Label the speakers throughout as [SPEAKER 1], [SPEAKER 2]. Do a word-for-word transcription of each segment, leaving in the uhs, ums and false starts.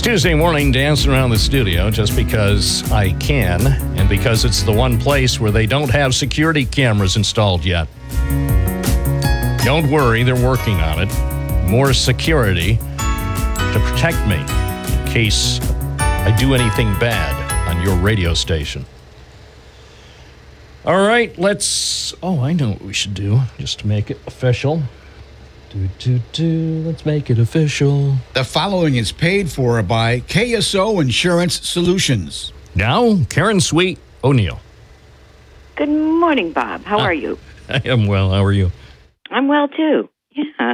[SPEAKER 1] Tuesday morning, dancing around the studio just because I can and because it's the one place where they don't have security cameras installed yet. Don't worry, they're working on it. More security to protect me in case I do anything bad on your radio station. All right, let's... Oh, I know what we should do just to make it official. Do, do, do. Let's make it official.
[SPEAKER 2] The following is paid for by K S O Insurance Solutions.
[SPEAKER 1] Now, Karen Sweet O'Neill.
[SPEAKER 3] Good morning, Bob. How
[SPEAKER 1] Hi.
[SPEAKER 3] are you?
[SPEAKER 1] I am well. How are you?
[SPEAKER 3] I'm well, too. Yeah.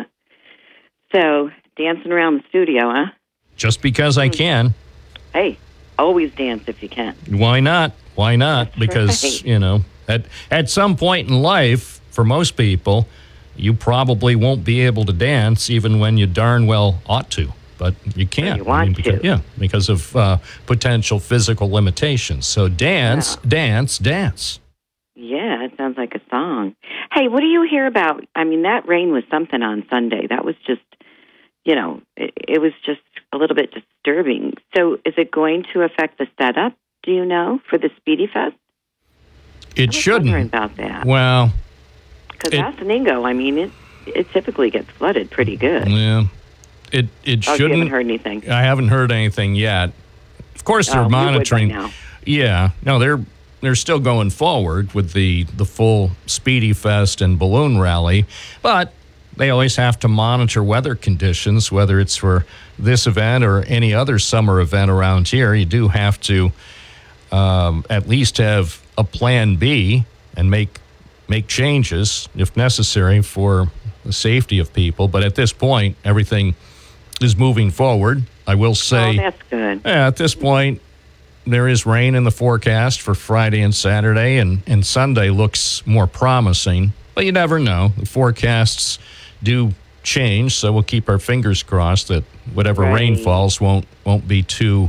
[SPEAKER 3] So, dancing around the studio, huh?
[SPEAKER 1] Just because I can.
[SPEAKER 3] Hey, always dance if you can.
[SPEAKER 1] Why not? Why not?
[SPEAKER 3] That's
[SPEAKER 1] because,
[SPEAKER 3] right.
[SPEAKER 1] you know, at, at some point in life, for most people, you probably won't be able to dance even when you darn well ought to. But you can't.
[SPEAKER 3] You want
[SPEAKER 1] because,
[SPEAKER 3] to.
[SPEAKER 1] Yeah, because of uh, potential physical limitations. So dance,
[SPEAKER 3] Yeah.
[SPEAKER 1] dance, dance.
[SPEAKER 3] Yeah, it sounds like a song. Hey, what do you hear about? I mean, that rain was something on Sunday. That was just, you know, it, it was just a little bit disturbing. So is it going to affect the setup, do you know, for the Speedy Fest?
[SPEAKER 1] It
[SPEAKER 3] I was
[SPEAKER 1] shouldn't.
[SPEAKER 3] wondering about that.
[SPEAKER 1] Well,
[SPEAKER 3] Because
[SPEAKER 1] it-
[SPEAKER 3] Asaningo, I mean, it it typically gets flooded pretty good.
[SPEAKER 1] yeah, it it
[SPEAKER 3] Oh, you
[SPEAKER 1] shouldn't.
[SPEAKER 3] haven't heard anything.
[SPEAKER 1] I haven't heard anything yet. Of course, they're
[SPEAKER 3] Oh, you would by
[SPEAKER 1] monitoring.
[SPEAKER 3] now.
[SPEAKER 1] Yeah, no, they're they're still going forward with the the full Speedy Fest and balloon rally, but they always have to monitor weather conditions, whether it's for this event or any other summer event around here. You do have to um, at least have a plan B and make make changes if necessary for the safety of people. But at this point, everything is moving forward. I will say,
[SPEAKER 3] Oh, that's good.
[SPEAKER 1] yeah, at this point, there is rain in the forecast for Friday and Saturday, and, and Sunday looks more promising. But you never know. The forecasts do change, so we'll keep our fingers crossed that whatever
[SPEAKER 3] Right.
[SPEAKER 1] rain falls won't won't be too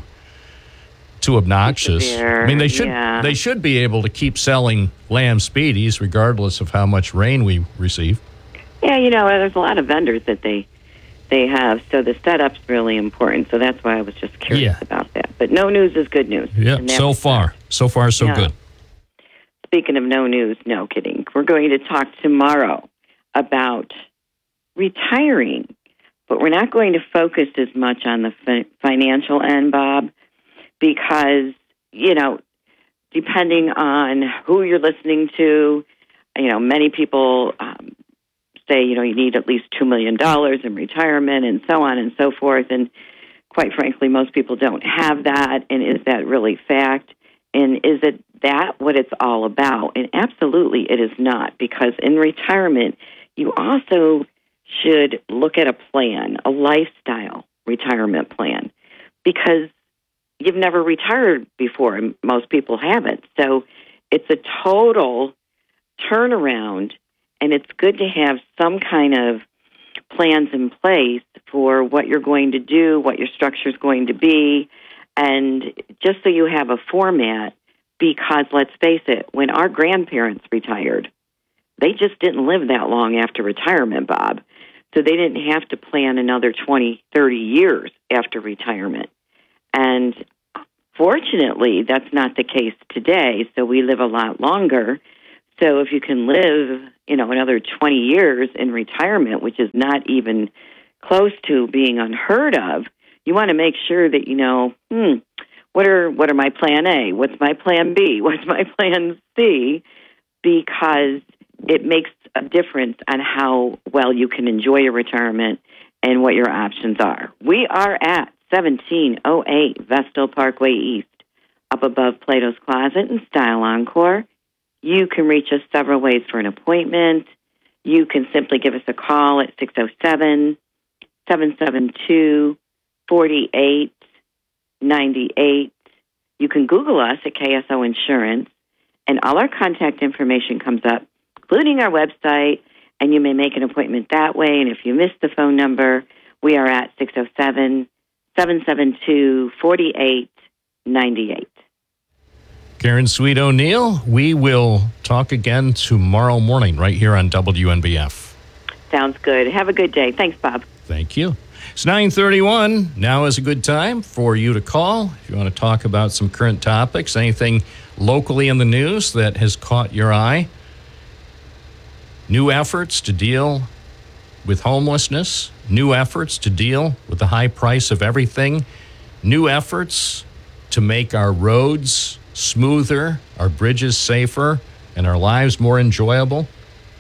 [SPEAKER 1] too obnoxious.
[SPEAKER 3] severe,
[SPEAKER 1] I mean, they should
[SPEAKER 3] yeah.
[SPEAKER 1] they should be able to keep selling Lamb Speedies regardless of how much rain we receive.
[SPEAKER 3] Yeah, you know, there's a lot of vendors that they they have, so the setup's really important. So that's why I was just curious
[SPEAKER 1] Yeah.
[SPEAKER 3] about that. But no news is good news.
[SPEAKER 1] Yeah,
[SPEAKER 3] And that
[SPEAKER 1] so
[SPEAKER 3] was-
[SPEAKER 1] far, so far, so
[SPEAKER 3] Yeah.
[SPEAKER 1] good.
[SPEAKER 3] Speaking of no news, no kidding. We're going to talk tomorrow about retiring, but we're not going to focus as much on the fi- financial end, Bob, because, you know, depending on who you're listening to, you know, many people um, say, you know, you need at least two million dollars in retirement and so on and so forth. And quite frankly, most people don't have that. And is that really fact? And is it that what it's all about? And absolutely it is not, because in retirement, you also should look at a plan, a lifestyle retirement plan, because you've never retired before, and most people haven't. So it's a total turnaround, and it's good to have some kind of plans in place for what you're going to do, what your structure is going to be, and just so you have a format, because let's face it, when our grandparents retired, they just didn't live that long after retirement, Bob. So they didn't have to plan another twenty, thirty years after retirement. And fortunately, that's not the case today, so we live a lot longer. So if you can live, you know, another twenty years in retirement, which is not even close to being unheard of, you want to make sure that you know, hmm, what are what are my plan A? What's my plan B? What's my plan C? Because it makes a difference on how well you can enjoy your retirement and what your options are. We are at seventeen oh eight Vestal Parkway East, up above Plato's Closet and Style Encore. You can reach us several ways for an appointment. You can simply give us a call at six oh seven, seven seven two, four eight nine eight. You can Google us at K S O Insurance, and all our contact information comes up, including our website, and you may make an appointment that way. And if you miss the phone number, we are at six oh seven, seven seven two, four eight nine eight.
[SPEAKER 1] Karen Sweet O'Neill, we will talk again tomorrow morning right here on W N B F.
[SPEAKER 3] Sounds good. Have a good day. Thanks, Bob.
[SPEAKER 1] Thank you. It's nine thirty-one. Now is a good time for you to call if you want to talk about some current topics, anything locally in the news that has caught your eye. New efforts to deal with homelessness, new efforts to deal with the high price of everything, new efforts to make our roads smoother, our bridges safer, and our lives more enjoyable.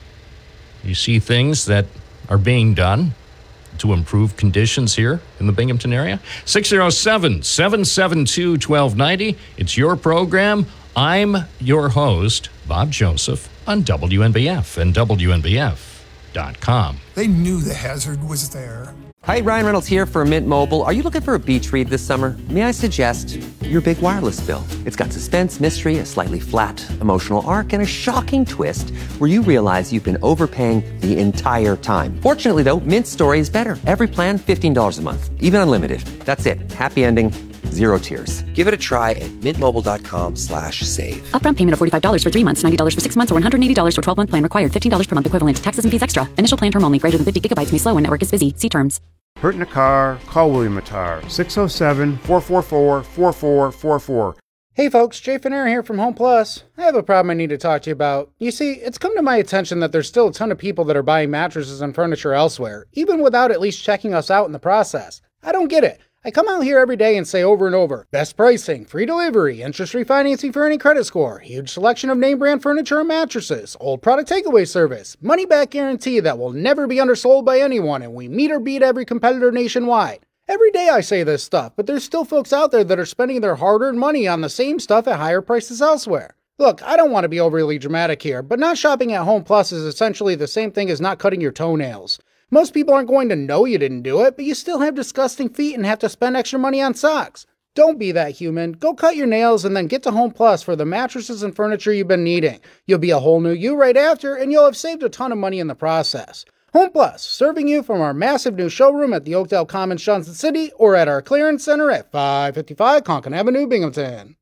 [SPEAKER 1] You see things that are being done to improve conditions here in the Binghamton area. six oh seven, seven seven two, one two nine oh. It's your program. I'm your host, Bob Joseph, on W N B F and W N B F dot com.
[SPEAKER 4] They knew the hazard was there.
[SPEAKER 5] Hi, Ryan Reynolds here for Mint Mobile. Are you looking for a beach read this summer? May I suggest your big wireless bill? It's got suspense, mystery, a slightly flat emotional arc, and a shocking twist where you realize you've been overpaying the entire time. Fortunately, though, Mint's story is better. Every plan, fifteen dollars a month, even unlimited. That's it. Happy ending, zero tears. Give it a try at mintmobile.com slash save.
[SPEAKER 6] Upfront payment of forty-five dollars for three months, ninety dollars for six months, or one hundred eighty dollars for twelve-month plan required. fifteen dollars per month equivalent. Taxes and fees extra. Initial plan term only. Greater than fifty gigabytes may slow when network is busy. See terms.
[SPEAKER 7] Hurt in a car? Call William Attar. six oh seven, four four four, four four four four.
[SPEAKER 8] Hey folks, Jay Finner here from Home Plus. I have a problem I need to talk to you about. You see, it's come to my attention that there's still a ton of people that are buying mattresses and furniture elsewhere, even without at least checking us out in the process. I don't get it. I come out here every day and say over and over, best pricing, free delivery, interest-free financing for any credit score, huge selection of name brand furniture and mattresses, old product takeaway service, money-back guarantee that will never be undersold by anyone, and we meet or beat every competitor nationwide. Every day I say this stuff, but there's still folks out there that are spending their hard-earned money on the same stuff at higher prices elsewhere. Look, I don't want to be overly dramatic here, but not shopping at Home Plus is essentially the same thing as not cutting your toenails. Most people aren't going to know you didn't do it, but you still have disgusting feet and have to spend extra money on socks. Don't be that human. Go cut your nails and then get to Home Plus for the mattresses and furniture you've been needing. You'll be a whole new you right after, and you'll have saved a ton of money in the process. Home Plus, serving you from our massive new showroom at the Oakdale Commons, Johnson City, or at our clearance center at five fifty-five Conkin Avenue, Binghamton.